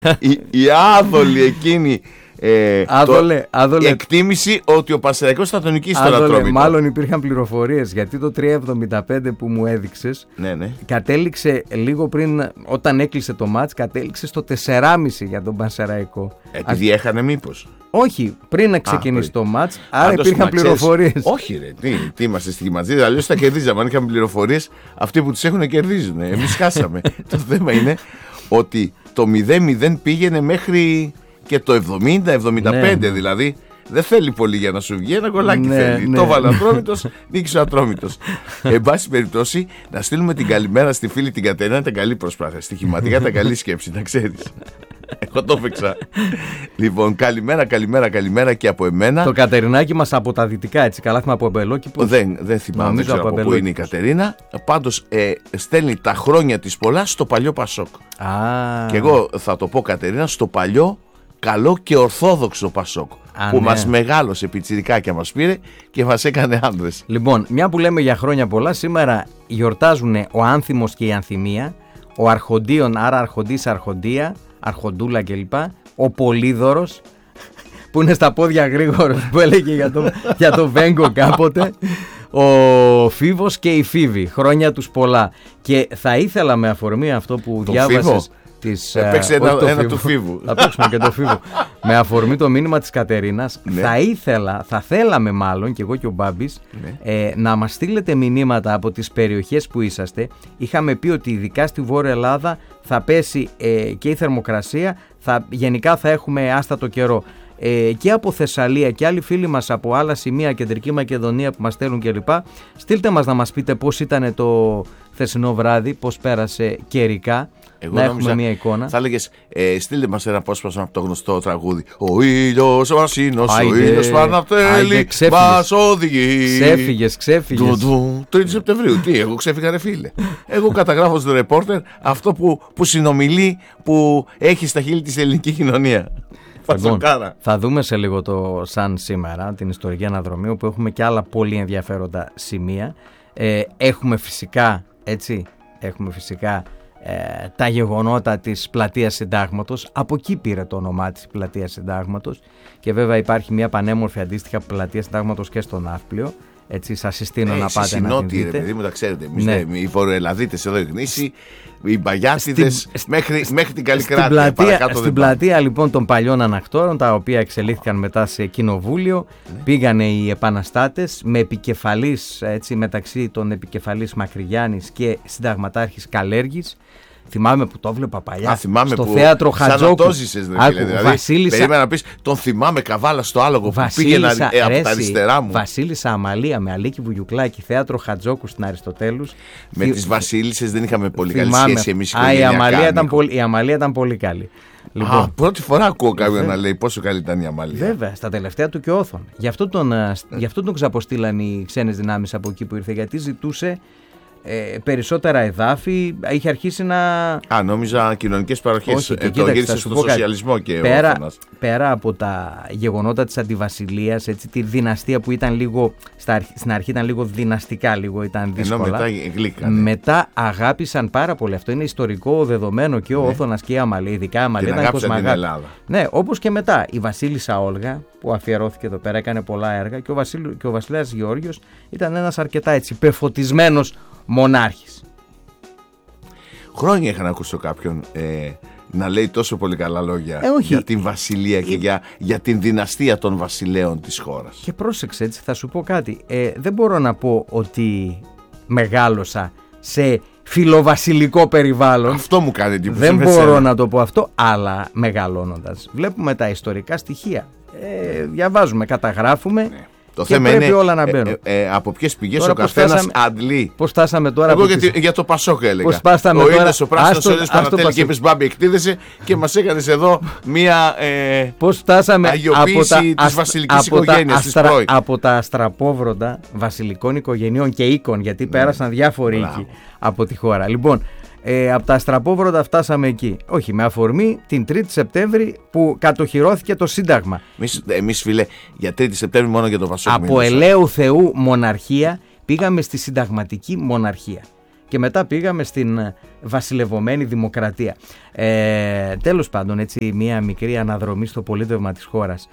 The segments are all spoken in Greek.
η άδολη εκείνη εκτίμηση ότι ο Πανσεραϊκός θα τον νικήσει τον Ατρόμητο. Μάλλον υπήρχαν πληροφορίες, γιατί το 3,75 που μου έδειξες κατέληξε λίγο πριν, όταν έκλεισε το μάτς, κατέληξε στο 4,5 για τον Πανσεραϊκό. Επειδή έχανε μήπως? Όχι, πριν να ξεκινήσει το μάτς, άρα υπήρχαν πληροφορίες. Όχι ρε, τι είμαστε στοιχηματζίδες, αλλιώς τα κερδίζαμε. Αν είχαμε πληροφορίες, αυτοί που τις έχουν κερδίζουν. Εμείς χάσαμε. Το θέμα είναι ότι το 0-0 πήγαινε μέχρι και το 70-75, δηλαδή δεν θέλει πολύ για να σου βγει, ένα γκολάκι θέλει. Το βάλε ο Ατρόμητος, νίκησε ο Ατρόμητος. Εν πάση περιπτώσει, να στείλουμε την καλημέρα στη φίλη την Κατερίνα, ήταν καλή προσπάθεια. Στοιχηματικά ήταν καλή σκέψη, να ξέρεις. Εγώ το έπαιξα. Λοιπόν, καλημέρα και από εμένα. Το Κατερινάκι μας από τα δυτικά, έτσι, καλά θυμάμαι από Αμπελόκηπο. Δεν θυμάμαι, δεν ξέρω από πού είναι η Κατερίνα. Πάντως στέλνει τα χρόνια της πολλά στο παλιό Πασόκ. Και εγώ θα το πω, Κατερίνα, στο παλιό καλό και ορθόδοξο Πασόκ. Που μας μεγάλωσε πιτσιρικάκια, μας πήρε και μας έκανε άνδρες. Λοιπόν, μια που λέμε για χρόνια πολλά, σήμερα γιορτάζουν ο Άνθιμος και η Ανθυμία, ο Αρχοντίων, άρα Αρχοντής, Αρχοντία, Αρχοντούλα κλπ. Ο Πολύδωρος, που είναι στα πόδια γρήγορος, που έλεγε για το Βέγκο κάποτε. Ο Φίβος και η Φίβη, χρόνια τους πολλά. Και θα ήθελα, με αφορμή αυτό που διάβασες, παίξε ένα του Φίβου. Θα παίξουμε και το Φίβου. Με αφορμή το μήνυμα της Κατερίνας, θα θέλαμε μάλλον, και εγώ και ο Μπάμπης, να μας στείλετε μηνύματα από τις περιοχές που είσαστε. Είχαμε πει ότι ειδικά στη Βόρεια Ελλάδα θα πέσει και η θερμοκρασία, γενικά θα έχουμε άστατο καιρό. Και από Θεσσαλία και άλλοι φίλοι μας από άλλα σημεία, Κεντρική Μακεδονία που μας στέλνουν κλπ. Στείλτε μας να μας πείτε πώς ήταν το χθεσινό βράδυ, πώς πέρασε καιρικά. Να έχουμε μια εικόνα. Θα έλεγες, στείλτε μας ένα απόσπασμα από το γνωστό τραγούδι. Ο ήλιος ο Βασίνος, ο ήλιος Παναυτέλη μας οδηγεί. Ξέφυγες. 3 Σεπτεμβρίου. Τι, εγώ ξέφυγα ρε φίλε. Εγώ καταγράφω στο ρεπόρτερ αυτό που συνομιλεί, που έχει στα χείλη της ελληνική κοινωνία. Λοιπόν, θα δούμε σε λίγο το σαν σήμερα, την ιστορική αναδρομή, όπου έχουμε και άλλα πολύ ενδιαφέροντα σημεία. Έχουμε φυσικά τα γεγονότα της Πλατείας Συντάγματος. Από εκεί πήρε το όνομά της Πλατείας Συντάγματος. Και βέβαια υπάρχει μια πανέμορφη αντίστοιχα Πλατεία Συντάγματος και στο Ναύπλιο. Έτσι, σας συστήνω να πάτε να την δείτε. Ρε παιδί μου, τα ξέρετε. Οι Βορειοελλαδίτες εδώ, οι γνήσιοι, οι Μπαγιάτιδες, μέχρι την Καλλικράτεια. Στην πλατεία λοιπόν των παλιών ανακτόρων, τα οποία εξελίχθηκαν μετά σε κοινοβούλιο, πήγανε οι επαναστάτες με επικεφαλής, έτσι, μεταξύ των επικεφαλής Μακρυγιάννης και συνταγματάρχης Καλέργης. Θυμάμαι που το βλέπα παλιά στο θέατρο Χατζόκου. Περίμενα να πεις, τον θυμάμαι Καβάλα στο άλογο που πήγαινε από τα αριστερά μου. Βασίλισσα Αμαλία με Αλίκη Βουγιουκλάκη, θέατρο Χατζόκου στην Αριστοτέλους. Με τις Βασίλισσες δεν είχαμε πολύ καλή σχέση εμείς η Αμαλία ήταν πολύ καλή. Λοιπόν, πρώτη φορά ακούω κάποιον να λέει πόσο καλή ήταν η Αμαλία. Βέβαια, στα τελευταία του και όθων. Γι' αυτό τον ξαποστήλαν οι ξένες δυνάμεις από εκεί που ήρθε, γιατί ζητούσε περισσότερα εδάφη, είχε αρχίσει να... νόμιζα κοινωνικές παροχές. Το γύρισε στο σοσιαλισμό και πέρα από τα γεγονότα της αντιβασιλείας, έτσι, τη δυναστεία που ήταν λίγο, στην αρχή ήταν λίγο δυναστικά, λίγο ήταν δύσκολα. Ενώ μετά γλύκανε. Μετά αγάπησαν πάρα πολύ. Αυτό είναι ιστορικό δεδομένο, και ο Όθωνας και η Αμαλία, ειδικά η Αμαλία ήταν κοσμαγάτη. Ναι, όπως και μετά η Βασίλισσα Όλγα, που αφιερώθηκε εδώ πέρα, έκανε πολλά έργα, και ο βασιλέας Γεώργιος ήταν ένας αρκετά έτσι πεφωτισμένος μονάρχης. Χρόνια είχα να ακούσω κάποιον να λέει τόσο πολύ καλά λόγια για την βασιλεία και για την δυναστεία των βασιλέων της χώρας. Και πρόσεξε, έτσι, θα σου πω κάτι. Δεν μπορώ να πω ότι μεγάλωσα σε φιλοβασιλικό περιβάλλον. Αυτό μου κάνει εντύπωση. Δεν μπορώ να το πω αυτό, αλλά μεγαλώνοντας βλέπουμε τα ιστορικά στοιχεία. Διαβάζουμε, καταγράφουμε. Ναι. Το και θέμα πρέπει είναι όλα να μπαίνουν. Από ποιες πηγές ο καθένας αντλεί. Πώς φτάσαμε τώρα. Εγώ για το Πασόκ έλεγα. Πώς φτάσαμε ο τώρα. Ήλιος ο πράσινος, ο Ήλιος Πανατέλη, και είπες Μπάμπη εκτίδεσαι και μας έκανες εδώ μία αγιοποίηση της βασιλικής οικογένειας της πρώην. Από τα αστραπόβροντα βασιλικών οικογενειών και οίκων, γιατί πέρασαν διάφοροι οίκοι από τη χώρα. Λοιπόν, από τα αστραπόβροντα φτάσαμε εκεί. Όχι, με αφορμή την 3η Σεπτέμβρη που κατοχυρώθηκε το Σύνταγμα. Εμείς φίλε, για 3η Σεπτέμβρη μόνο για το Πασόκ. Από ελαίου Θεού μοναρχία πήγαμε στη συνταγματική μοναρχία. και μετά πήγαμε στην βασιλευωμένη δημοκρατία. Τέλος πάντων, έτσι μια μικρή αναδρομή στο πολίτευμα της χώρας.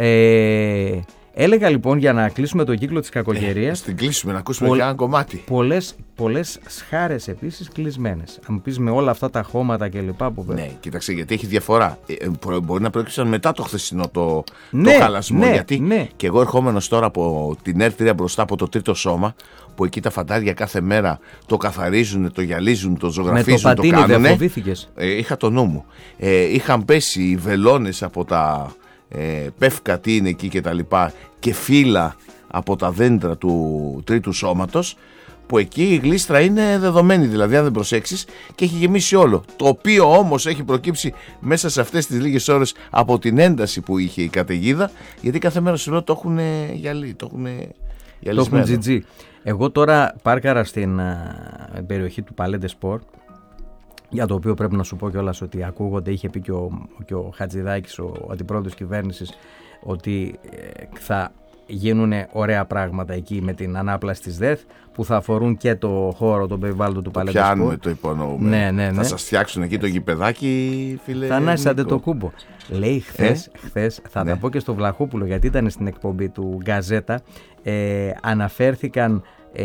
Έλεγα λοιπόν, για να κλείσουμε το κύκλο της κακοκαιρίας. Στην κλείσουμε, να ακούσουμε και ένα κομμάτι. Πολλές σχάρες επίσης κλεισμένες. Αν μου πεις με όλα αυτά τα χώματα και λοιπά που Ναι, κοίταξε, γιατί έχει διαφορά. Μπορεί να προέκυψαν μετά το χθεσινό το χαλασμό. Ναι, γιατί ναι. Και εγώ ερχόμενος τώρα από την έρθρια μπροστά από το τρίτο σώμα, που εκεί τα φαντάρια κάθε μέρα το καθαρίζουν, το γυαλίζουν, το ζωγραφίζουν, με το πατίνι κάνουνε. Δεν φοβήθηκες? Είχα το νου μου. Είχαν πέσει οι βελόνες από τα πεύκα, τι είναι εκεί και τα λοιπά, και φύλλα από τα δέντρα του τρίτου σώματος, που εκεί η γλίστρα είναι δεδομένη, δηλαδή αν δεν προσέξεις, και έχει γεμίσει όλο. Το οποίο όμως έχει προκύψει μέσα σε αυτές τις λίγες ώρες από την ένταση που είχε η καταιγίδα, γιατί κάθε μέρα σου λέω το έχουν γυαλί, το έχουν γυαλισμένο. Το έχουν GG. Εγώ τώρα πάρκαρα στην περιοχή του Παλέντε Σπορ, για το οποίο πρέπει να σου πω κιόλας ότι ακούγονται, είχε πει και ο Χατζηδάκης, ο αντιπρόεδρος κυβέρνησης, ότι θα γίνουν ωραία πράγματα εκεί με την ανάπλαση της ΔΕΘ, που θα αφορούν και το χώρο, τον περιβάλλον του Παλέντε Σπορ. Πιάνουμε, το υπονοούμε. Ναι. Θα σας φτιάξουν εκεί το γηπεδάκι, φίλε. Θανάση Αντετοκούμπο. Λέει χθες, θα τα πω και στο Βλαχόπουλο, γιατί ήταν στην εκπομπή του Γκαζέτα, αναφέρθηκαν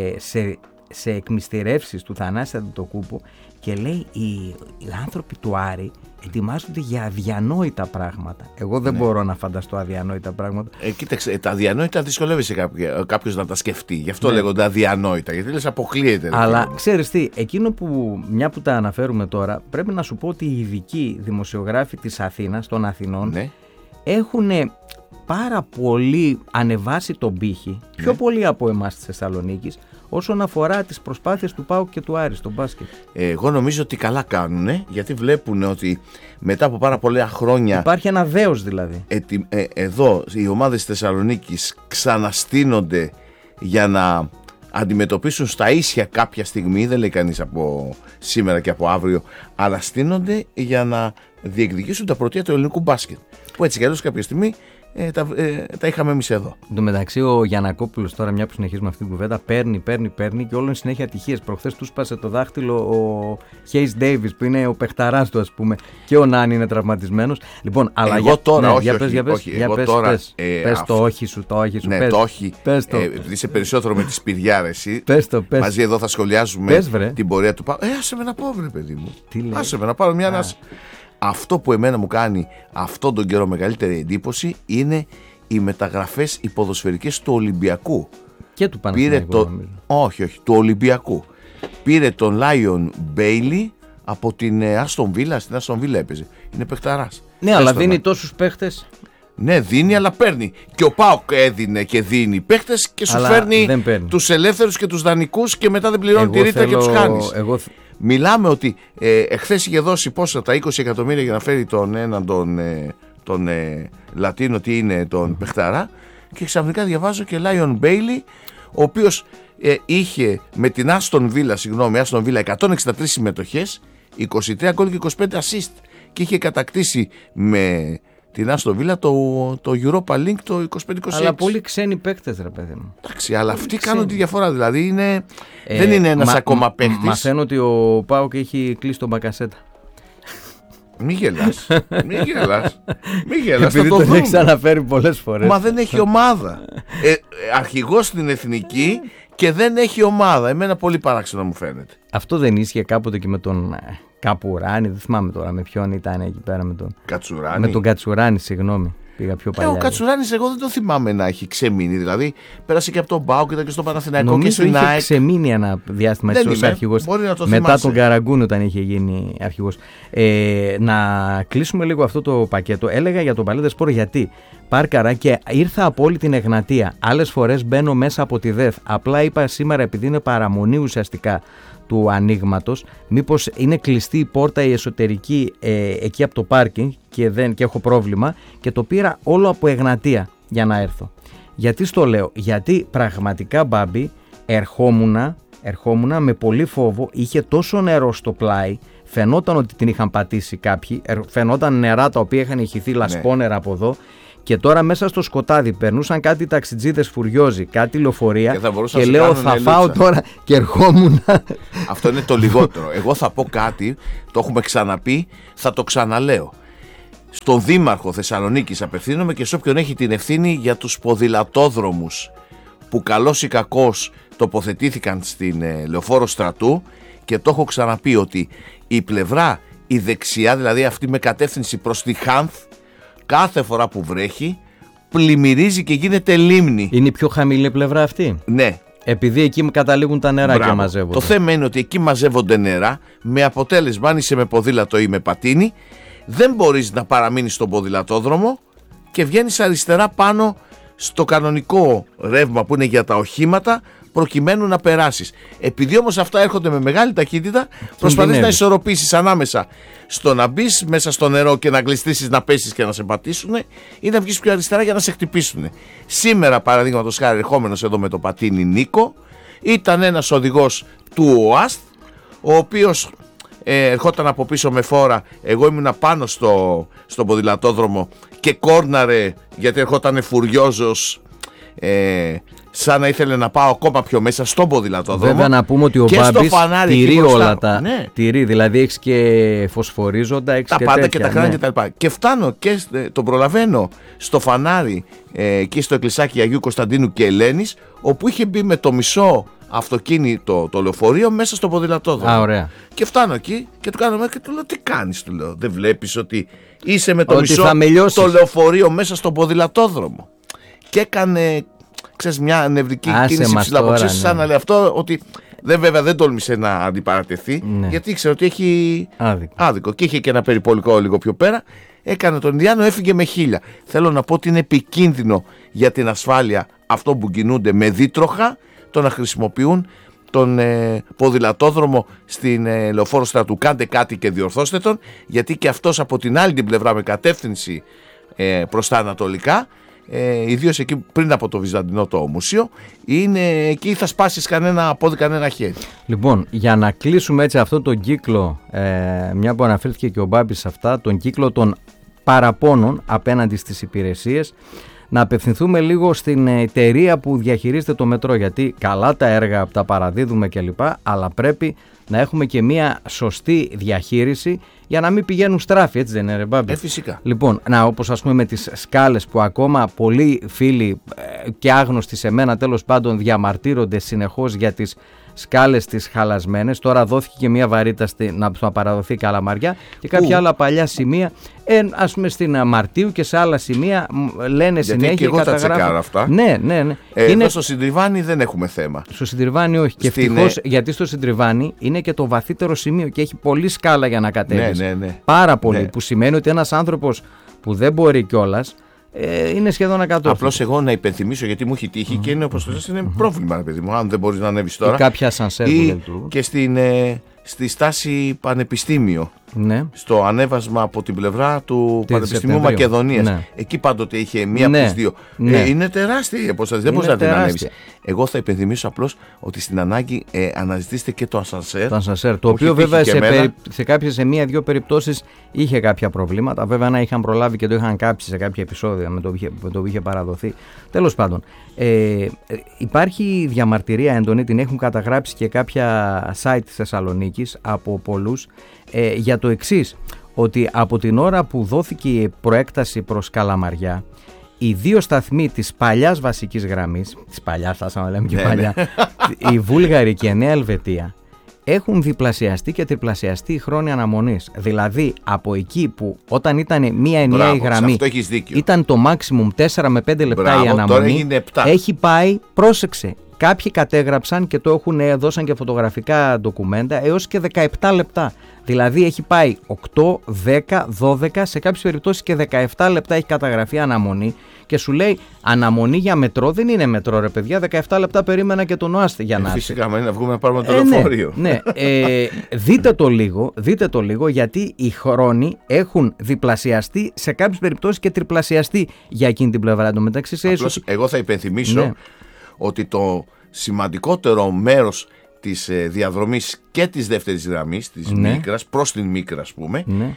σε εκμυστηρεύσεις του Θανάση Αντετοκούμπο, και λέει οι άνθρωποι του Άρη ετοιμάζονται για αδιανόητα πράγματα. Εγώ δεν μπορώ να φανταστώ αδιανόητα πράγματα. Κοίταξε, τα αδιανόητα δυσκολεύεσαι κάποιος να τα σκεφτεί. Γι' αυτό λέγονται αδιανόητα, γιατί λες αποκλείεται. Αλλά ξέρεις τι, εκείνο που, μια που τα αναφέρουμε τώρα, πρέπει να σου πω ότι οι ειδικοί δημοσιογράφοι της Αθήνας, των Αθηνών, έχουν πάρα πολύ ανεβάσει τον πύχη, πιο πολύ από εμάς της Θεσσαλονίκης, όσον αφορά τις προσπάθειες του ΠΑΟΚ και του Άρη στο μπάσκετ. Εγώ νομίζω ότι καλά κάνουν, γιατί βλέπουν ότι μετά από πάρα πολλά χρόνια υπάρχει ένα δέος δηλαδή. Εδώ οι ομάδες της Θεσσαλονίκης ξαναστείνονται για να αντιμετωπίσουν στα ίσια κάποια στιγμή, δεν λέει κανείς από σήμερα και από αύριο, αλλά στείνονται για να διεκδικήσουν τα πρωτεία του ελληνικού μπάσκετ, που έτσι κι αλλιώς κάποια στιγμή τα είχαμε εμείς εδώ. Εν τω μεταξύ, ο Γιαννακόπουλος, τώρα μια που συνεχίζουμε αυτή την κουβέντα, παίρνει και όλων συνέχεια ατυχίες. Προχθές του σπάσε το δάχτυλο ο Χέις Ντέιβις, που είναι ο παιχταράς του, ας πούμε, και ο Νάνι είναι τραυματισμένος. Λοιπόν, αλλά εγώ τώρα, πες το όχι σου, Ναι, πες, το όχι. Πες το. Είσαι περισσότερο με τη σπηριά, ρε εσύ. Πες. Μαζί εδώ θα σχολιάζουμε την πορεία του ΠΑΟΚ. Άσε με να πω, βρε παιδί μου. Άσε με να πάρω μια ανάσα. Αυτό που εμένα μου κάνει αυτόν τον καιρό μεγαλύτερη εντύπωση είναι οι μεταγραφές οι ποδοσφαιρικές του Ολυμπιακού. Και του Παναθηναϊκού. Όχι, του Ολυμπιακού. Πήρε τον Λάιον Μπέιλι από την Άστον Βίλα. Στην Άστον Βίλα έπαιζε. Είναι παιχταράς. Ναι, αλλά δίνει τόσους παίχτες. Ναι, δίνει, αλλά παίρνει. Και ο ΠΑΟΚ έδινε και δίνει παίχτες και σου φέρνει τους ελεύθερους και τους δανεικούς, και μετά δεν πληρώνει τη ρήτρα και τους χάνεις. Μιλάμε ότι εχθές είχε δώσει πόσα, τα 20 εκατομμύρια για να φέρει τον έναν τον Λατίνο, τι είναι, τον παιχταρά, και ξαφνικά διαβάζω και Λάιον Μπέιλι, ο οποίος είχε με την Άστον Βίλα 163 συμμετοχές, 23 γκολ και 25 assist, και είχε κατακτήσει με την Άστον Βίλα το Europa League το 25-26. Αλλά πολλοί ξένοι παίκτες, ρε παιδί μου. Εντάξει, αλλά αυτοί κάνουν τη διαφορά. Δηλαδή δεν είναι ένας ακόμα παίκτης. Μαθαίνω ότι ο ΠΑΟΚ έχει κλείσει τον Μπακασέτα. Μη γελάς. Επειδή τον έχεις αναφέρει πολλές φορές. Μα δεν έχει ομάδα. Αρχηγός στην εθνική και δεν έχει ομάδα. Εμένα πολύ παράξενο μου φαίνεται. Αυτό δεν ίσχυε κάποτε και με τον Καπουράνη? Δεν θυμάμαι τώρα με ποιον ήταν εκεί πέρα. Με τον Κατσουράνη. Με τον Κατσουράνη, συγγνώμη. Πήγα πιο παλιά. Ο Κατσουράνης εγώ δεν το θυμάμαι να έχει ξεμείνει. Δηλαδή πέρασε και από τον ΠΑΟΚ και ήταν και στο Παναθηναϊκό. Νομίζω και στην ΑΕΚ. Είχε ξεμείνει ένα διάστημα ως αρχηγός. Μετά τον Καραγκούνη, όταν είχε γίνει αρχηγός. Να κλείσουμε λίγο αυτό το πακέτο. Έλεγα για τον Παλέντε Σπορ γιατί πάρκαρα και ήρθα από όλη την Εγνατία. Άλλες φορές μπαίνω μέσα από τη ΔΕΘ. Απλά είπα σήμερα, επειδή είναι παραμονή ουσιαστικά του ανοίγματος, μήπως είναι κλειστή η πόρτα η εσωτερική εκεί από το πάρκινγκ και έχω πρόβλημα, και το πήρα όλο από Εγνατία για να έρθω. Γιατί στο λέω? Γιατί πραγματικά, Μπάμπη, ερχόμουνα με πολύ φόβο. Είχε τόσο νερό στο πλάι, φαινόταν ότι την είχαν πατήσει κάποιοι, φαινόταν νερά τα οποία είχαν ηχηθεί λασπόνερα από εδώ, Και τώρα μέσα στο σκοτάδι περνούσαν κάτι ταξιτζίδες φουριόζοι, κάτι λεωφορεία. Και λέω θα φάω τώρα και ερχόμουν. Αυτό είναι το λιγότερο. Εγώ θα πω κάτι, το έχουμε ξαναπεί, θα το ξαναλέω. Στον Δήμαρχο Θεσσαλονίκης απευθύνομαι και σε όποιον έχει την ευθύνη για τους ποδηλατόδρομους που καλώς ή κακώς τοποθετήθηκαν στην Λεωφόρο Στρατού, και το έχω ξαναπεί ότι η πλευρά, η δεξιά, δηλαδή αυτή με κατεύθυνση προς τη Χάνθ, κάθε φορά που βρέχει πλημμυρίζει και γίνεται λίμνη. Είναι η πιο χαμηλή πλευρά αυτή. Ναι. Επειδή εκεί καταλήγουν τα νερά. Μπράβο. Και μαζεύονται. Το θέμα είναι ότι εκεί μαζεύονται νερά, με αποτέλεσμα, αν είσαι με ποδήλατο ή με πατίνι, δεν μπορείς να παραμείνεις στον ποδηλατόδρομο και βγαίνεις αριστερά πάνω στο κανονικό ρεύμα που είναι για τα οχήματα, προκειμένου να περάσεις. Επειδή όμως αυτά έρχονται με μεγάλη ταχύτητα, προσπαθείς να ισορροπήσεις ανάμεσα στο να μπεις μέσα στο νερό και να γλιστρήσεις, να πέσεις και να σε πατήσουν, ή να βγεις πιο αριστερά για να σε χτυπήσουν. Σήμερα, παραδείγματος χάρη, ερχόμενος εδώ με το πατίνι Νίκο, ήταν ένας οδηγός του ΟΑΣΤ, ο οποίος ερχόταν από πίσω με φόρα. Εγώ ήμουν πάνω στο ποδηλατόδρομο και κόρναρε, γιατί ερχόταν φουριόζος, σαν να ήθελε να πάω ακόμα πιο μέσα στον ποδηλατόδρομο. Βέβαια να πούμε ότι ο Μπάμπης τηρεί όλα τα. Ναι. Τηρεί, δηλαδή έχεις και φωσφορίζοντα, έχεις τα και πάντα τέτοια, και τα κράνια κτλ. Και φτάνω και τον προλαβαίνω στο φανάρι εκεί στο εκκλησάκι Αγίου Κωνσταντίνου και Ελένης, όπου είχε μπει με το μισό αυτοκίνητο το λεωφορείο μέσα στο ποδηλατόδρομο. Ωραία. Και φτάνω εκεί και του κάνω και του λέω: τι κάνεις, του λέω. Δεν βλέπεις ότι είσαι με το μισό το λεωφορείο μέσα στο ποδηλατόδρομο? Και έκανε, ξέρεις, μια νευρική κίνηση ψηλαποξής, σαν να λέει αυτό, ότι βέβαια δεν τόλμησε να αντιπαρατεθεί, γιατί ήξερε ότι έχει άδικο. Και είχε και ένα περιπολικό λίγο πιο πέρα. Έκανε τον Ινδιάνο, έφυγε με 1000. Θέλω να πω ότι είναι επικίνδυνο για την ασφάλεια αυτό που κινούνται με δίτροχα, το να χρησιμοποιούν τον ποδηλατόδρομο στην Λεωφόρο Στρατού. Κάντε κάτι και διορθώστε τον, γιατί και αυτός από την άλλη την πλευρά με κατεύθυνση προς τα ανατολικά, ιδίως εκεί πριν από το Βυζαντινό το μουσείο, είναι εκεί θα σπάσεις κανένα πόδι, κανένα χέρι. Λοιπόν, για να κλείσουμε έτσι αυτό τον κύκλο, μια που αναφέρθηκε και ο Μπάμπης σε αυτά, τον κύκλο των παραπώνων απέναντι στις υπηρεσίες, να απευθυνθούμε λίγο στην εταιρεία που διαχειρίζεται το μετρό, γιατί καλά τα έργα τα παραδίδουμε κλπ, αλλά πρέπει να έχουμε και μια σωστή διαχείριση για να μην πηγαίνουν στράφη, έτσι δεν είναι, ρε Μπάμπη? Φυσικά. Λοιπόν, όπως ας πούμε με τις σκάλες που ακόμα πολλοί φίλοι και άγνωστοι σε μένα τέλος πάντων διαμαρτύρονται συνεχώς για τις σκάλες τις χαλασμένες. Τώρα δόθηκε και μια βαρύτητα να παραδοθεί Καλαμαριά και κάποια άλλα παλιά σημεία, ας πούμε στην Μαρτίου και σε άλλα σημεία λένε συνέχεια. Και εγώ τα τσεκάρω αυτά. Ναι. Εδώ στο Συντριβάνι δεν έχουμε θέμα. Στο Συντριβάνι όχι. Και ευτυχώς, γιατί στο Συντριβάνι είναι και το βαθύτερο σημείο και έχει πολύ σκάλα για να κατέβεις. Ναι. Πάρα πολύ. Που σημαίνει ότι ένας άνθρωπος που δεν μπορεί κιόλας είναι σχεδόν ακατόρθωτο. Απλώς εγώ να υπενθυμίσω, γιατί μου έχει τύχει και είναι, όπως το λες, είναι πρόβλημα, παιδί μου, αν δεν μπορείς να ανέβεις τώρα. Ή κάποια σανσέρ που δεν λειτουργούν. Και στη στάση Πανεπιστήμιο. Ναι. Στο ανέβασμα από την πλευρά του Πανεπιστημίου Μακεδονίας. Ναι. Εκεί πάντοτε είχε μία από τις δύο. Είναι τεράστια η αποστασία. Δεν μπορείς να την ανέβεις. Εγώ θα υπενθυμίσω απλώς ότι στην ανάγκη αναζητήστε και το ασανσέρ. Το ασανσέρ, το οποίο βέβαια σε μία-δύο περιπτώσεις είχε κάποια προβλήματα. Βέβαια, να είχαν προλάβει και το είχαν κάψει σε κάποια επεισόδια με το που είχε παραδοθεί. Τέλος πάντων, υπάρχει διαμαρτυρία έντονη, την έχουν καταγράψει και κάποια site της Θεσσαλονίκης από πολλούς, για το εξής, ότι από την ώρα που δόθηκε η προέκταση προς Καλαμαριά, οι δύο σταθμοί της παλιάς βασικής γραμμής, της παλιάς θα λέμε και παλιά, η Βούλγαρη και η Νέα Ελβετία, έχουν διπλασιαστεί και τριπλασιαστεί η χρόνια αναμονής. Δηλαδή από εκεί που όταν ήταν μία ενιαία γραμμή ήταν το maximum 4 με 5 λεπτά η αναμονή, έχει πάει, πρόσεξε, κάποιοι κατέγραψαν και το έχουν, δώσαν και φωτογραφικά ντοκουμέντα, έως και 17 λεπτά. Δηλαδή έχει πάει 8, 10, 12, σε κάποιες περιπτώσεις και 17 λεπτά έχει καταγραφεί αναμονή και σου λέει αναμονή για μετρό δεν είναι μετρό, ρε παιδιά, 17 λεπτά περίμενα και τον ΟΑΣΤ για να έρθει. Φυσικά, να βγούμε να πάρουμε το λεωφορείο. Ναι. Δείτε το λίγο, γιατί οι χρόνοι έχουν διπλασιαστεί, σε κάποιες περιπτώσεις και τριπλασιαστεί για εκείνη την πλευρά. Απλώς εγώ θα υπενθυμίσω ότι το σημαντικότερο μέρος της διαδρομής και της δεύτερης γραμμής, της Ναι. Μίκρας, προς την Μίκρα, ας πούμε, Ναι.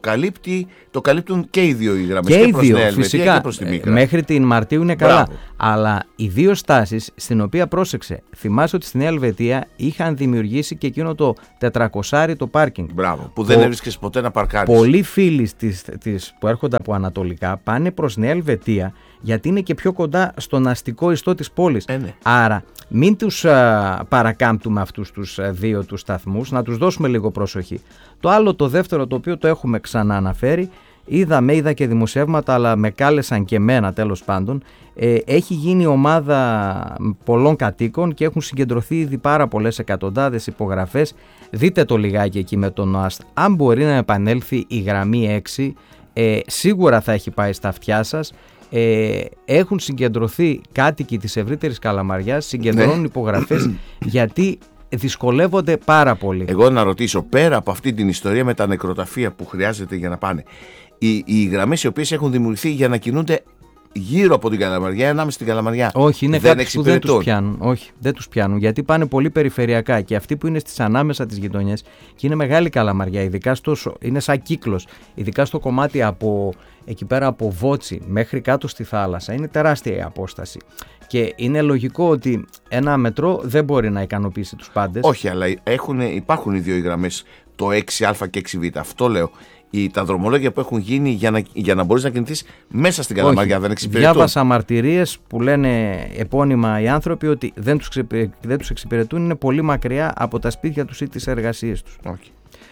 το καλύπτουν και οι δύο οι γραμμές, Και οι προς δύο, Νέα Ελβετία φυσικά. και προς τη Μίκρα. Μέχρι την Μαρτίου είναι καλά. Μπράβο. Αλλά οι δύο στάσεις, στην οποία πρόσεξε, θυμάσαι ότι στη Νέα Ελβετία είχαν δημιουργήσει και εκείνο το 400 το πάρκινγκ. Μπράβο, που δεν έβρισκες ποτέ να παρκάρεις. Πολλοί φίλοι που έρχονται από ανατολικά πάνε προς Νέα Ελβετία γιατί είναι και πιο κοντά στον αστικό ιστό της πόλης. Ναι. Άρα μην τους παρακάμπτουμε αυτούς τους δύο τους σταθμούς, να τους δώσουμε λίγο προσοχή. Το άλλο, το δεύτερο, το οποίο το έχουμε ξανά αναφέρει, είδα και δημοσιεύματα, αλλά με κάλεσαν και εμένα τέλος πάντων, έχει γίνει ομάδα πολλών κατοίκων και έχουν συγκεντρωθεί ήδη πάρα πολλές εκατοντάδες υπογραφές. Δείτε το λιγάκι εκεί με τον ΟΑΣΤ. Αν μπορεί να επανέλθει η γραμμή 6, σίγουρα θα έχει πάει στα αυτιά σας. Έχουν συγκεντρωθεί κάτοικοι της ευρύτερης Καλαμαριάς, συγκεντρώνουν υπογραφές γιατί δυσκολεύονται πάρα πολύ. Εγώ να ρωτήσω, πέρα από αυτή την ιστορία με τα νεκροταφεία που χρειάζεται για να πάνε, οι γραμμές οι οποίες έχουν δημιουργηθεί για να κινούνται γύρω από την Καλαμαριά, ανάμεσα στην Καλαμαριά, όχι, είναι δεν κάποιοι που δεν τους πιάνουν. Όχι, δεν τους πιάνουν, γιατί πάνε πολύ περιφερειακά και αυτοί που είναι στις ανάμεσα τις γειτονιές και είναι μεγάλη Καλαμαριά, ειδικά είναι σαν κύκλος, ειδικά στο κομμάτι από εκεί πέρα από Βότσι μέχρι κάτω στη θάλασσα, είναι τεράστια η απόσταση. Και είναι λογικό ότι ένα μετρό δεν μπορεί να ικανοποιήσει τους πάντες. Όχι, αλλά υπάρχουν οι δύο γραμμές, το 6α και 6β. Αυτό λέω. Τα δρομολόγια που έχουν γίνει για να μπορείς να κινηθείς μέσα στην Καλαμαριά δεν εξυπηρετούν. Διάβασα μαρτυρίες που λένε επώνυμα οι άνθρωποι ότι δεν τους εξυπηρετούν, είναι πολύ μακριά από τα σπίτια τους ή τις εργασίες τους. Okay.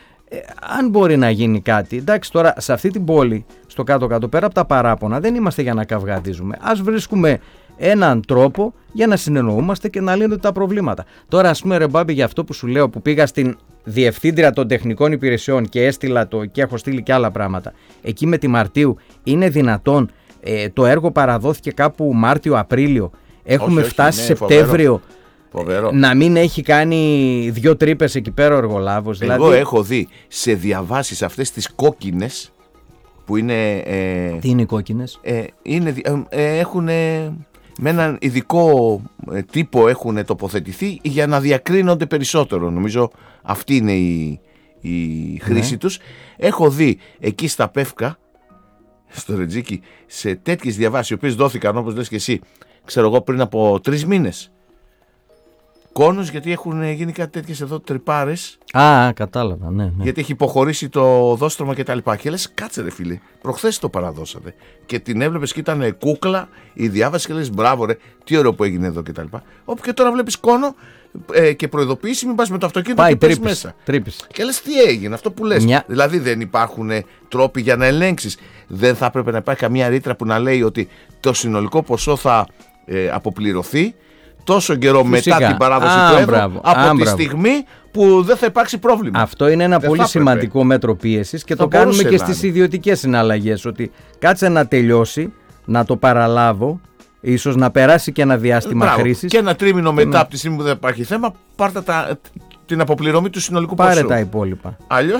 Αν μπορεί να γίνει κάτι, εντάξει, τώρα σε αυτή την πόλη, στο κάτω-κάτω, πέρα από τα παράπονα, δεν είμαστε για να καυγαδίζουμε. Ας βρίσκουμε έναν τρόπο για να συνεννοούμαστε και να λύνονται τα προβλήματα. Τώρα, ας πούμε, ρε Μπάμπη, για αυτό που σου λέω, που πήγα στην διευθύντρια των τεχνικών υπηρεσιών και έστειλα και έχω στείλει και άλλα πράγματα, εκεί με τη Μαρτίου, είναι δυνατόν το έργο παραδόθηκε κάπου Μάρτιο-Απρίλιο, έχουμε φτάσει Σεπτέμβριο. Φοβερό. Να μην έχει κάνει 2 τρύπες εκεί πέρα ο εργολάβος. Εγώ δηλαδή έχω δει σε διαβάσεις αυτές τις κόκκινες που είναι. Τι είναι οι κόκκινες? Έχουν με έναν ειδικό τύπο έχουν τοποθετηθεί για να διακρίνονται περισσότερο. Νομίζω αυτή είναι η χρήση τους. Έχω δει εκεί στα Πεύκα, στο Ρετζίκι, σε τέτοιες διαβάσεις, οι οποίες δόθηκαν, όπως λες και εσύ, ξέρω εγώ, πριν από 3 μήνες. Κόνος, γιατί έχουν γίνει κάτι τέτοιες εδώ τρυπάρες. Κατάλαβα, ναι. Γιατί έχει υποχωρήσει το δόστρωμα και τα λοιπά. Και λες, κάτσε ρε φίλε, προχθές το παραδώσατε. Και την έβλεπες και ήταν κούκλα η διάβαση και λες, μπράβο ρε, τι ωραίο που έγινε εδώ και τα λοιπά. Όπου και τώρα βλέπεις κόνο και προειδοποίηση, μην πας με το αυτοκίνητο και πες μέσα. Τρύπης. Και λες, τι έγινε, αυτό που λες. Δηλαδή δεν υπάρχουν τρόποι για να ελέγξεις. Δεν θα έπρεπε να υπάρχει καμία ρήτρα που να λέει ότι το συνολικό ποσό θα αποπληρωθεί τόσο καιρό μετά την παράδοση του έργου, από τη στιγμή που δεν θα υπάρξει πρόβλημα. Αυτό είναι ένα πολύ σημαντικό μέτρο πίεσης και το κάνουμε και στις ιδιωτικές συναλλαγές. Ότι κάτσε να τελειώσει, να το παραλάβω, ίσως να περάσει και ένα διάστημα χρήσης. Και ένα τρίμηνο μετά από τη στιγμή που δεν υπάρχει θέμα, πάρτε την αποπληρωμή του συνολικού ποσού. Πάρε τα υπόλοιπα.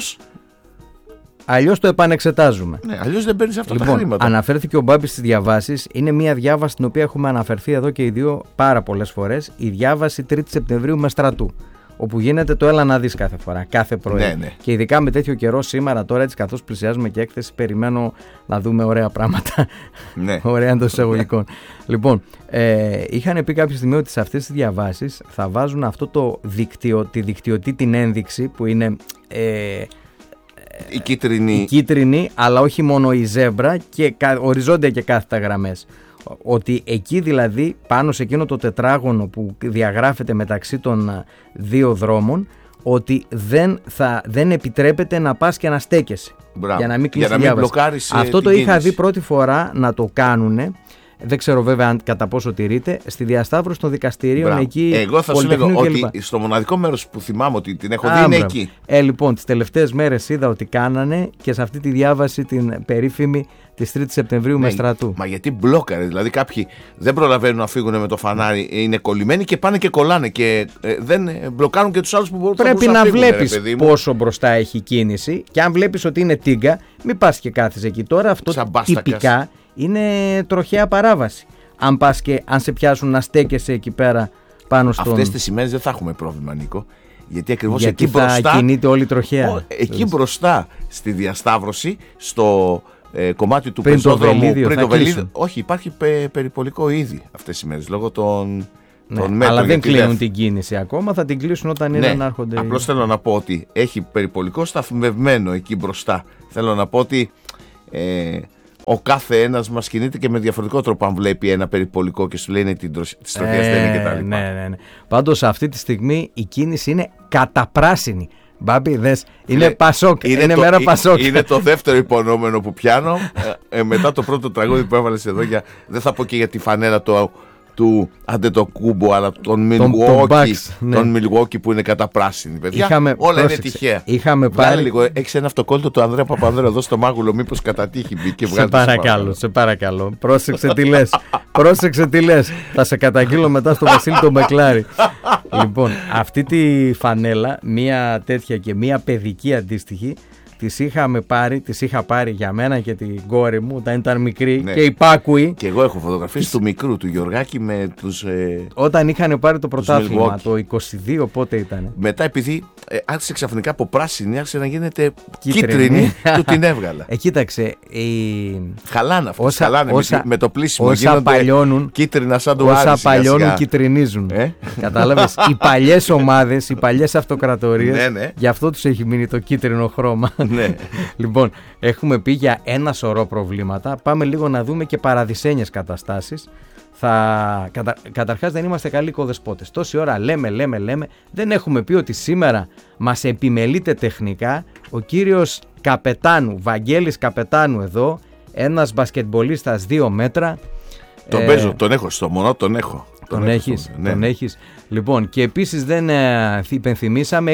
Αλλιώς το επανεξετάζουμε. Ναι, αλλιώς δεν παίρνεις αυτά τα χρήματα. Αναφέρθηκε ο Μπάμπης στις διαβάσεις. Είναι μια διάβαση την οποία έχουμε αναφερθεί εδώ και οι δύο πάρα πολλές φορές. Η διάβαση 3η Σεπτεμβρίου με Στρατού. Όπου γίνεται το έλα να δεις κάθε φορά, κάθε πρωί. Ναι. Και ειδικά με τέτοιο καιρό σήμερα, τώρα έτσι καθώς πλησιάζουμε και έκθεση, περιμένω να δούμε ωραία πράγματα. Ναι. Ωραία εντός εισαγωγικών. Λοιπόν, είχαν πει κάποια στιγμή ότι σε αυτές τις διαβάσεις θα βάζουν αυτό το τη δικτυωτή την ένδειξη που είναι. Η κίτρινη, αλλά όχι μόνο η ζέμπρα και οριζόντια και κάθετα γραμμές. Ότι εκεί δηλαδή πάνω σε εκείνο το τετράγωνο που διαγράφεται μεταξύ των δύο δρόμων, ότι δεν επιτρέπεται να πας και να στέκεσαι. Μπράβο. Για να μην κλείσει η διάβαση. Αυτό το είχα δει πρώτη φορά να το κάνουνε. Δεν ξέρω βέβαια αν κατά πόσο τηρείται στη διασταύρωση των δικαστηρίων εκεί. Εγώ θα σου λέγω ότι στο μοναδικό μέρος που θυμάμαι ότι την έχω δει είναι εκεί. Λοιπόν, τις τελευταίες μέρες είδα ότι κάνανε και σε αυτή τη διάβαση την περίφημη της 3ης Σεπτεμβρίου με Στρατού. Μα γιατί μπλόκαρε, δηλαδή κάποιοι δεν προλαβαίνουν να φύγουν με το φανάρι, είναι κολλημένοι και πάνε και κολλάνε και δεν μπλοκάρουν και τους άλλους που μπορούν να φύγουν. Πρέπει να βλέπεις πόσο μπροστά έχει κίνηση και αν βλέπεις ότι είναι τίγκα, μην πας και κάθεσαι εκεί. Τώρα αυτό τυπικά είναι τροχαία παράβαση. Αν πας και αν σε πιάσουν να στέκεσαι εκεί πέρα πάνω στον... Αυτές τις ημέρες δεν θα έχουμε πρόβλημα, Νίκο. Γιατί ακριβώς εκεί μπροστά. Θα κινείται όλη η τροχέα. Εκεί μπροστά στη διασταύρωση, στο κομμάτι του πριν πεζόδρομου. Πριν το Βελίδιο. Όχι, υπάρχει περιπολικό ήδη αυτές τις ημέρες λόγω των. Ναι, αλλά δεν κλείνουν την κίνηση ακόμα, θα την κλείσουν όταν είναι να έρχονται. Απλώς θέλω να πω ότι έχει περιπολικό σταθμευμένο εκεί μπροστά. Θέλω να πω ότι ο κάθε ένας μας κινείται και με διαφορετικό τρόπο. Αν βλέπει ένα περιπολικό και σου λέει είναι της τροχιάς δεν είναι κτλ. Ναι. Πάντως αυτή τη στιγμή η κίνηση είναι καταπράσινη. Μπάμπη, δες, είναι Πασόκ, είναι μέρα Πασόκ. Είναι το δεύτερο υπονοούμενο που πιάνω μετά το πρώτο τραγούδι που έβαλες εδώ. Δεν θα πω και για τη φανέρα του Αντετοκούμπο, αλλά τον Milwaukee που είναι καταπράσινη, παιδιά. Όλα είναι τυχαία. Βγάλε λίγο, έχεις ένα αυτοκόλλητο του Ανδρέα Παπανδρέου εδώ στο μάγουλο, μήπως κατά τύχη μπήκε. Σε παρακαλώ. Πρόσεξε τι λες. Θα σε καταγγείλω μετά στο Βασίλη τον Μπεκλάρη. Λοιπόν, αυτή τη φανέλα, μία τέτοια και μία παιδική αντίστοιχη, τις είχα πάρει για μένα και την κόρη μου όταν ήταν μικρή και υπάκουη. Και εγώ έχω φωτογραφίες του μικρού, του Γιωργάκη με τους. Όταν είχαν πάρει το πρωτάθλημα, το 22 πότε ήταν. Μετά επειδή άρχισε ξαφνικά από πράσινη, άρχισε να γίνεται κίτρινη, του την έβγαλα. Κοίταξε. Χαλάνε αυτές, χαλάνε με το πλήσιμο. Όσα παλιώνουν, κίτρινα σαν το Άρη. Όσα παλιώνουν κυτρινίζουν. Κατάλαβες, οι παλιές ομάδες, οι παλιές αυτοκρατορίες, γι' αυτό τους έχει μείνει το κίτρινο χρώμα. Ναι. Λοιπόν, έχουμε πει για ένα σωρό προβλήματα. Πάμε λίγο να δούμε και παραδεισένιες καταστάσεις. Καταρχάς δεν είμαστε καλοί οικοδεσπότες. Τόση ώρα λέμε. Δεν έχουμε πει ότι σήμερα μας επιμελείται τεχνικά ο κύριος Καπετάνου, Βαγγέλης Καπετάνου εδώ, ένας μπασκετμπολίστας 2 μέτρα. Τον παίζω, τον έχω στο μονό, τον έχω. Τον έχεις. Λοιπόν, και επίσης δεν υπενθυμίσαμε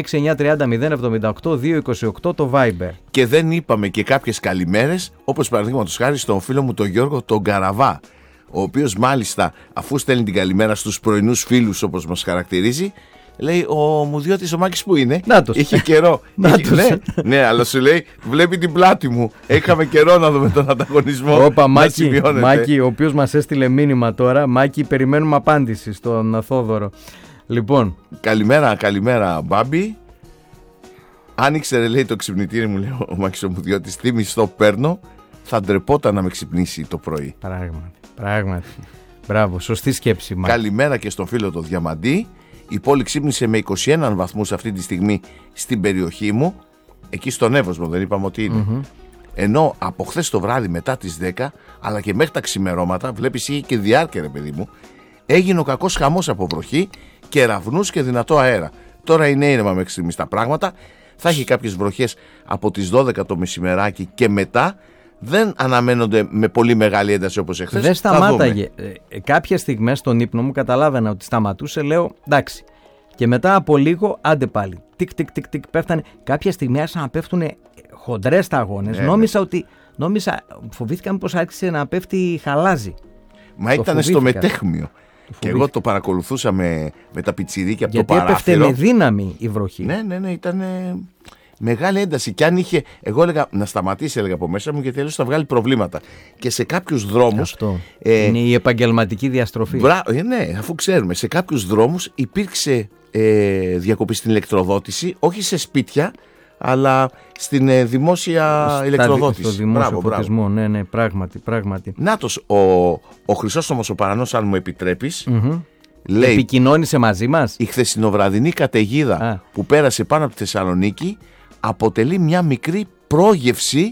6930-078-228 το Viber. Και δεν είπαμε και κάποιες καλημέρες, όπως παραδείγματος χάρη στον φίλο μου τον Γιώργο τον Καραβά, ο οποίος μάλιστα αφού στέλνει την καλημέρα στους πρωινούς φίλους όπως μας χαρακτηρίζει, λέει ο Μουδιώτης ο Μάκης που είναι. Είχε καιρό. Ναι, αλλά σου λέει βλέπει την πλάτη μου. Είχαμε καιρό να δούμε τον ανταγωνισμό. Όπα, Μάκη, ο οποίος μας έστειλε μήνυμα τώρα. Μάκη, περιμένουμε απάντηση στον Θόδωρο. Λοιπόν. Καλημέρα Μπάμπη. Αν ήξερε, λέει, το ξυπνητήρι μου, λέει ο Μάκης ο Μουδιώτης, τι μισθό παίρνω, θα ντρεπόταν να με ξυπνήσει το πρωί. Πράγματι. Μπράβο, σωστή σκέψη, Μάκη. Καλημέρα και στον φίλο το Διαμαντή. Η πόλη ξύπνησε με 21 βαθμούς αυτή τη στιγμή στην περιοχή μου, εκεί στον Εύωσμο, δεν είπαμε ότι είναι. Ενώ από χθες το βράδυ μετά τις 10, αλλά και μέχρι τα ξημερώματα, βλέπεις είχε και διάρκεια, ρε παιδί μου, έγινε ο κακός χαμός από βροχή, κεραυνούς και δυνατό αέρα. Τώρα είναι ήρεμα μέχρι στιγμής τα πράγματα. Θα έχει κάποιες βροχές από τις 12 το μεσημεράκι και μετά. Δεν αναμένονται με πολύ μεγάλη ένταση όπως εχθές. Δεν σταμάταγε. Κάποιες στιγμές στον ύπνο μου καταλάβαινα ότι σταματούσε, λέω εντάξει. Και μετά από λίγο άντε πάλι. Τικ πέφτανε. Κάποια στιγμή άρχισαν να πέφτουν χοντρές σταγόνες. Νόμιζα, φοβήθηκα μήπως άρχισε να πέφτει χαλάζι. Μα ήταν στο μετέχμιο. Και εγώ το παρακολουθούσα με τα πιτσιρίκια από το παράθυρο. Γιατί έπεφτε με δύναμη η βροχή. Ναι, ήταν μεγάλη ένταση. Και αν είχε, εγώ έλεγα να σταματήσει, έλεγα από μέσα μου, γιατί αλλιώς θα βγάλει προβλήματα. Και σε κάποιους δρόμους. Αυτό. Είναι η επαγγελματική διαστροφή. Ναι, αφού ξέρουμε, σε κάποιους δρόμους υπήρξε διακοπή στην ηλεκτροδότηση, όχι σε σπίτια, αλλά στην δημόσια ηλεκτροδότηση. Στο δημόσιο φωτισμό, ναι, πράγματι. Νάτος, ο Χρυσόστομος ο Παρανός, αν μου επιτρέπεις, λέει, επικοινώνησε μαζί μας. Η χθεσινοβραδινή καταιγίδα που πέρασε πάνω από τη Θεσσαλονίκη αποτελεί μια μικρή πρόγευση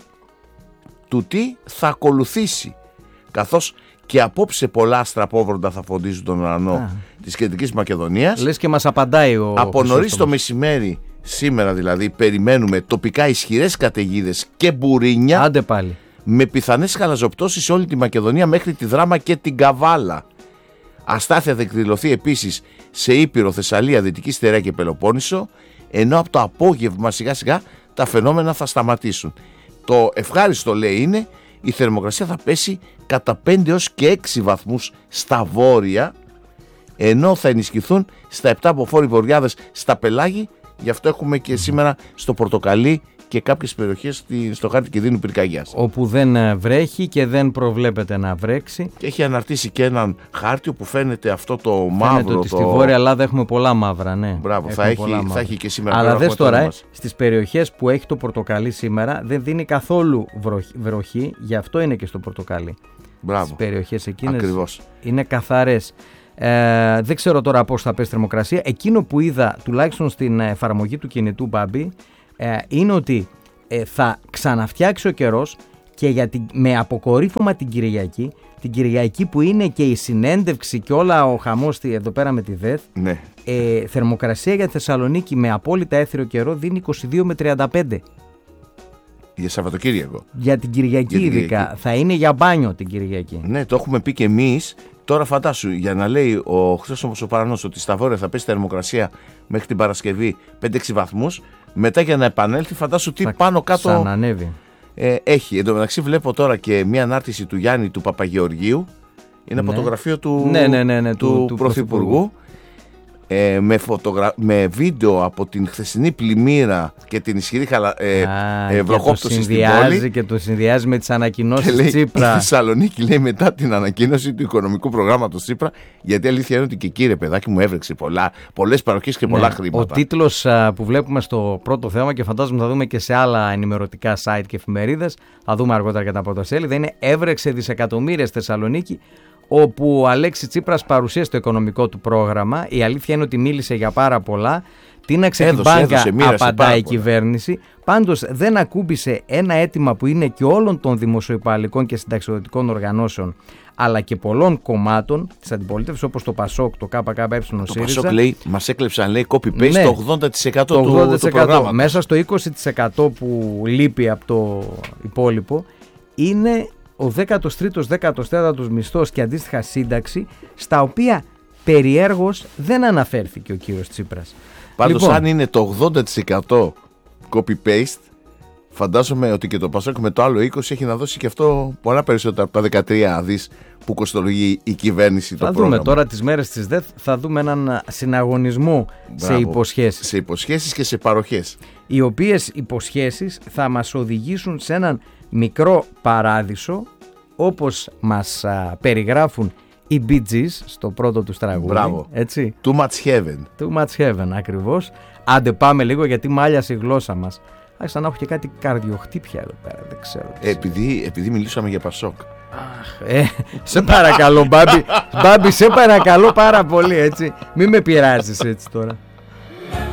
του τι θα ακολουθήσει, καθώς και απόψε πολλά στραπόβροντα θα φωτίζουν τον ουρανό της Κεντρικής Μακεδονίας. Λες και μας απαντάει ο από νωρίς το μεσημέρι, σήμερα δηλαδή, περιμένουμε τοπικά ισχυρές καταιγίδες και μπουρίνια. Άντε πάλι. Με πιθανές χαλαζοπτώσεις σε όλη τη Μακεδονία μέχρι τη Δράμα και την Καβάλα. Αστάθεια θα εκδηλωθεί επίσης σε Ήπειρο, Θεσσαλία, Δυτική Στερεά και Πελοπόννησο, ενώ από το απόγευμα σιγά σιγά τα φαινόμενα θα σταματήσουν. Το ευχάριστο, λέει, είναι η θερμοκρασία θα πέσει κατά 5 έως και 6 βαθμούς στα βόρεια, ενώ θα ενισχυθούν στα 7 αποφόροι βορειάδες στα πελάγη. Γι' αυτό έχουμε και σήμερα στο πορτοκαλί και κάποιες περιοχές στο χάρτη κινδύνου πυρκαγιάς. Όπου δεν βρέχει και δεν προβλέπεται να βρέξει. Και έχει αναρτήσει και έναν χάρτη όπου φαίνεται αυτό το μαύρο. Φαίνεται ότι στη Βόρεια Ελλάδα έχουμε πολλά μαύρα, ναι. Μπράβο, θα έχει και σήμερα. Αλλά δες τώρα, στις περιοχές που έχει το πορτοκαλί σήμερα δεν δίνει καθόλου βροχή, γι' αυτό είναι και στο πορτοκαλί. Μπράβο. Στις περιοχές εκείνες ακριβώς. Είναι καθαρές. Δεν ξέρω τώρα πώς θα πέσει θερμοκρασία. Εκείνο που είδα τουλάχιστον στην εφαρμογή του κινητού, Μπάμπη, είναι ότι θα ξαναφτιάξει ο καιρός και με αποκορύφωμα την Κυριακή που είναι και η συνέντευξη και όλα ο χαμός εδώ πέρα με τη ΔΕΘ. Ναι. Θερμοκρασία για Θεσσαλονίκη με απόλυτα έθριο καιρό δίνει 22 με 35. Για Σαββατοκύριακο. Για την Κυριακή ειδικά. Θα είναι για μπάνιο την Κυριακή. Ναι, το έχουμε πει και εμείς. Τώρα φαντάσου, για να λέει ο Χρήστος ο Παρανός ότι στα Βόρεια θα πέσει θερμοκρασία μέχρι την Παρασκευή 5-6 βαθμούς, μετά για να επανέλθει φαντάσου τι πάνω κάτω ξανανεύει. Έχει. Εν τω μεταξύ βλέπω τώρα και μια ανάρτηση του Γιάννη του Παπαγεωργίου. Είναι από το γραφείο του Πρωθυπουργού. Με βίντεο από την χθεσινή πλημμύρα και την ισχυρή βροχόπτωση στην πόλη. Και το συνδυάζει με τις ανακοινώσεις Τσίπρα. Η Θεσσαλονίκη λέει μετά την ανακοίνωση του οικονομικού προγράμματος Τσίπρα, γιατί αλήθεια είναι ότι και εκεί, ρε παιδάκι μου, έβρεξε πολλές παροχές και πολλά χρήματα. Ο τίτλος που βλέπουμε στο πρώτο θέμα και φαντάζομαι θα δούμε και σε άλλα ενημερωτικά site και εφημερίδες, θα δούμε αργότερα και τα πρωτοσέλιδα, είναι «Έβρεξε δισεκατομμύρια στη Θεσσαλονίκη», όπου ο Αλέξης Τσίπρας παρουσίασε το οικονομικό του πρόγραμμα. Η αλήθεια είναι ότι μίλησε για πάρα πολλά. Τίναξε την μπάγκα, απαντάει η κυβέρνηση. Πάντως δεν ακούμπησε ένα αίτημα που είναι και όλων των δημοσιοϊπαλλικών και συνταξιοδοτικών οργανώσεων, αλλά και πολλών κομμάτων της αντιπολίτευσης, όπως το ΠΑΣΟΚ, το ΚΚΕ, ΣΥΡΙΖΑ. Το ΠΑΣΟΚ λέει, μας έκλεψαν, λέει, copy-paste, ναι, το 80% του προγράμματος. Μέσα στο 20% που λείπει από το υπόλοιπο είναι ο 13ος, 14ος μισθός και αντίστοιχα σύνταξη, στα οποία περιέργως δεν αναφέρθηκε ο κύριος Τσίπρας. Πάντως λοιπόν, αν είναι το 80% copy-paste, φαντάζομαι ότι και το ΠΑΣΟΚ με το άλλο 20% έχει να δώσει και αυτό πολλά περισσότερα από τα 13 δις που κοστολογεί η κυβέρνηση. Θα δούμε τώρα τις μέρες της ΔΕΘ, θα δούμε έναν συναγωνισμό. Μπράβο, σε υποσχέσεις. Σε υποσχέσεις και σε παροχές. Οι οποίες υποσχέσεις θα μας οδηγήσουν σε έναν μικρό παράδεισο, όπως μας περιγράφουν οι Bee Gees στο πρώτο τους τραγούδι. Μπράβο. Έτσι. Too much heaven. Too much heaven, ακριβώς. Άντε πάμε λίγο, γιατί μάλιασε η γλώσσα μας. Άρχισα να έχω και κάτι καρδιοχτύπια εδώ πέρα, δεν ξέρω. Επειδή μιλήσαμε για ΠΑΣΟΚ. Σε παρακαλώ, Μπάμπη. Μπάμπη, σε παρακαλώ πάρα πολύ, έτσι. Μην με πειράζεις έτσι τώρα.